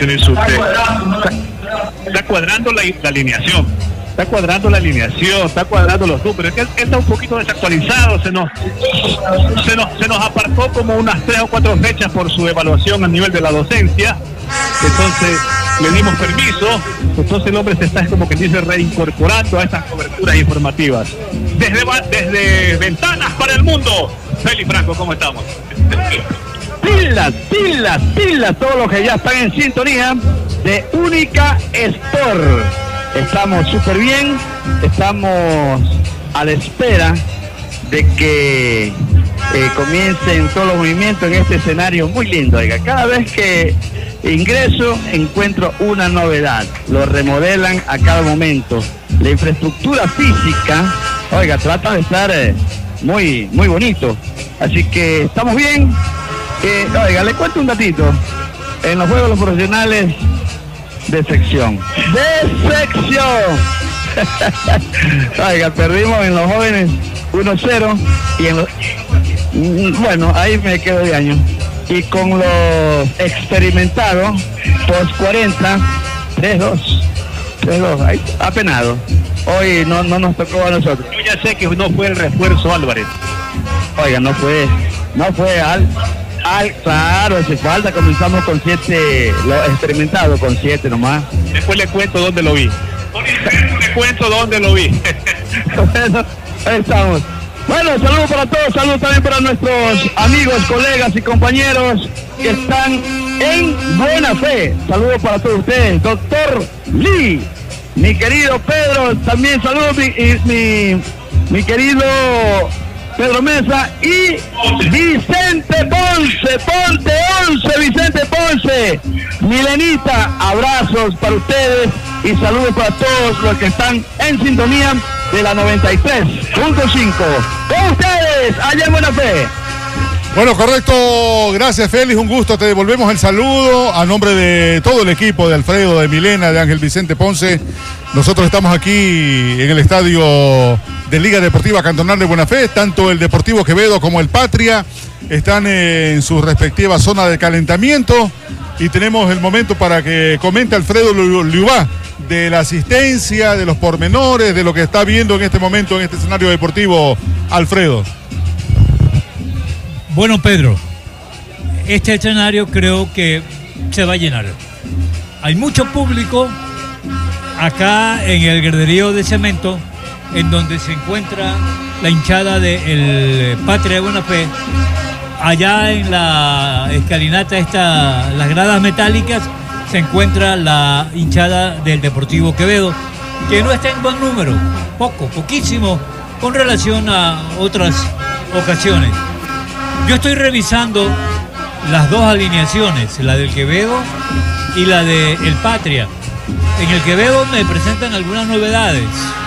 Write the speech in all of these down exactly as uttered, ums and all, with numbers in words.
mencionó usted. Está, está cuadrando la, la alineación. Está cuadrando la alineación, está cuadrando los números. Él, él está un poquito desactualizado, se nos, se nos se nos apartó como unas tres o cuatro fechas por su evaluación a nivel de la docencia. Entonces le dimos permiso. Entonces el hombre se está, como que dice, reincorporando a estas coberturas informativas. Desde, desde Ventanas para el Mundo, Félix Franco, ¿cómo estamos? Pilas, pilas, pilas, todos los que ya están en sintonía de Única Store. Estamos súper bien, estamos a la espera de que eh, comiencen todos los movimientos en este escenario muy lindo. Oiga, cada vez que ingreso encuentro una novedad, lo remodelan a cada momento. La infraestructura física, oiga, trata de estar eh, muy, muy bonito. Así que estamos bien. Eh, oiga, le cuento un datito. En los juegos de los profesionales, de sección. ¡De sección! Oiga, perdimos en los jóvenes uno cero y en los... Bueno, ahí me quedo de año. Y con los experimentados, post cuarenta, tres dos. tres dos, ahí, apenado. Hoy no, no nos tocó a nosotros. Yo ya sé que no fue el refuerzo Álvarez. Oiga, no fue, no fue al... Al, claro, hace falta, comenzamos con siete, lo experimentado con siete nomás. Después le cuento dónde lo vi. Le cuento dónde lo vi. Bueno, ahí estamos. Bueno, saludos para todos, saludos también para nuestros amigos, colegas y compañeros que están en buena fe. Saludos para todos ustedes, doctor Lee, mi querido Pedro, también saludos, mi, mi, mi querido Pedro Mesa y Vicente Ponce, Ponte once, Vicente Ponce, Milenita, abrazos para ustedes y saludos para todos los que están en sintonía de la noventa y tres punto cinco. Con ustedes, allá en Buena Fe. Bueno, correcto, gracias Félix, un gusto, te devolvemos el saludo a nombre de todo el equipo de Alfredo, de Milena, de Ángel Vicente Ponce. Nosotros estamos aquí en el estadio de Liga Deportiva Cantonal de Buena Fe, tanto el Deportivo Quevedo como el Patria están en su respectiva zona de calentamiento y tenemos el momento para que comente Alfredo Liubá de la asistencia, de los pormenores, de lo que está viendo en este momento en este escenario deportivo, Alfredo. Bueno, Pedro, este escenario creo que se va a llenar. Hay mucho público acá en el graderío de cemento, en donde se encuentra la hinchada del Patria de Buena Fe. Allá en la escalinata, esta, las gradas metálicas, se encuentra la hinchada del Deportivo Quevedo, que no está en buen número, poco, poquísimo, con relación a otras ocasiones. Yo estoy revisando las dos alineaciones, la del Quevedo y la del Patria. En el Quevedo me presentan algunas novedades.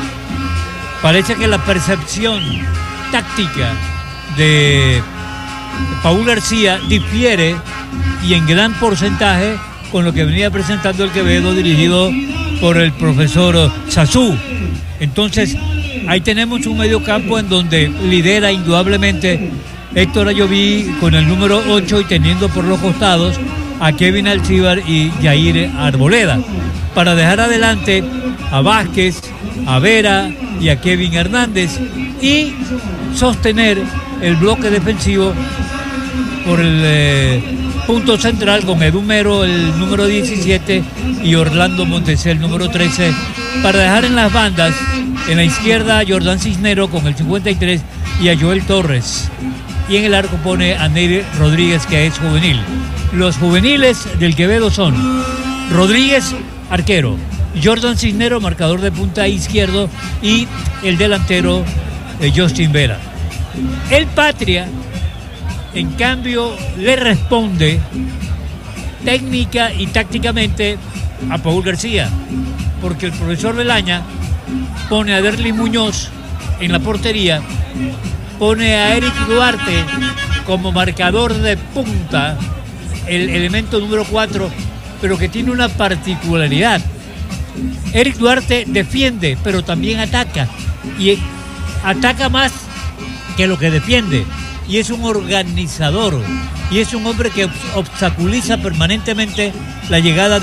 Parece que la percepción táctica de Paul García difiere y en gran porcentaje con lo que venía presentando el Quevedo, dirigido por el profesor Sazú. Entonces, ahí tenemos un mediocampo en donde lidera indudablemente Héctor Ayoví con el número ocho y teniendo por los costados a Kevin Alcíbar y Jair Arboleda, para dejar adelante a Vázquez, a Vera y a Kevin Hernández y sostener el bloque defensivo por el eh, punto central con Edu Mero, el número diecisiete, y Orlando Montesé, el número trece, para dejar en las bandas, en la izquierda a Jordan Cisnero con el cincuenta y tres y a Joel Torres. Y en el arco pone a Nery Rodríguez, que es juvenil. Los juveniles del Quevedo son Rodríguez, arquero, Jordan Cisnero, marcador de punta izquierdo, y el delantero eh, Justin Vera. El Patria, en cambio, le responde técnica y tácticamente a Paul García, porque el profesor Belaña pone a Derly Muñoz en la portería, pone a Eric Duarte como marcador de punta, el elemento número cuatro, pero que tiene una particularidad. Eric Duarte defiende, pero también ataca, y ataca más que lo que defiende, y es un organizador, y es un hombre que obstaculiza permanentemente la llegada de